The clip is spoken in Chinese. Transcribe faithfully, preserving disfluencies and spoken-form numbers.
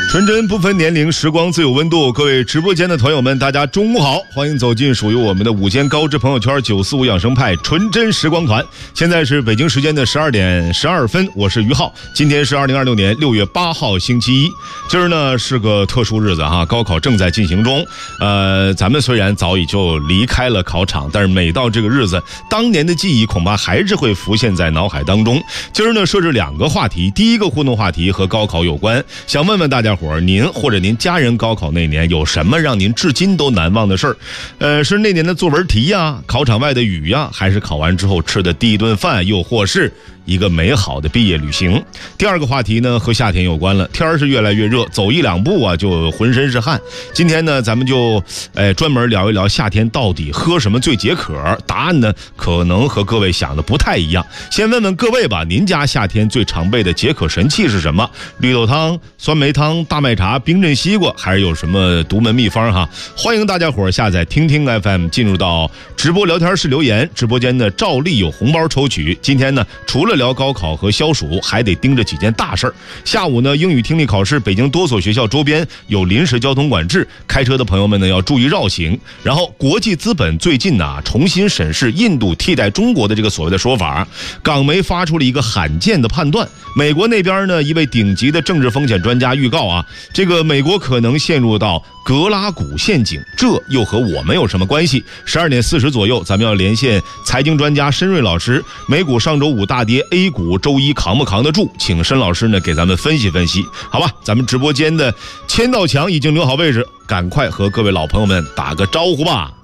纯真不分年龄，时光自有温度。各位直播间的团友们，大家中午好，欢迎走进属于我们的午间高知朋友圈九四五养生派纯真时光团。现在是北京时间的十二点十二分，我是于浩。今天是二零二六年六月八号星期一，今儿呢是个特殊日子哈，高考正在进行中。呃，咱们虽然早已就离开了考场，但是每到这个日子，当年的记忆恐怕还是会浮现在脑海当中。今儿呢设置两个话题，第一个互动话题和高考有关，想问问大家伙，您或者您家人高考那年有什么让您至今都难忘的事儿？呃，是那年的作文题呀，考场外的雨呀，还是考完之后吃的第一顿饭，又或是一个美好的毕业旅行？第二个话题呢和夏天有关了，天儿是越来越热，走一两步啊就浑身是汗。今天呢咱们就呃专门聊一聊夏天到底喝什么最解渴。答案呢可能和各位想的不太一样。先问问各位吧，您家夏天最常备的解渴神器是什么？绿豆汤、酸梅汤、大麦茶、冰镇西瓜，还是有什么独门秘方哈？欢迎大家伙下载听听 F M， 进入到直播聊天室留言。直播间的照例有红包抽取。今天呢除了聊高考和消暑，还得盯着几件大事儿。下午呢英语听力考试，北京多所学校周边有临时交通管制，开车的朋友们呢要注意绕行。然后国际资本最近呢重新审视印度替代中国的这个所谓的说法，港媒发出了一个罕见的判断。美国那边呢一位顶级的政治风险专家预告啊，这个美国可能陷入到格拉古陷阱，这又和我们有什么关系？十二点四十左右，咱们要连线财经专家申瑞老师。美股上周五大跌， A 股周一扛不扛得住？请申老师呢给咱们分析分析，好吧？咱们直播间的签到墙已经留好位置，赶快和各位老朋友们打个招呼吧。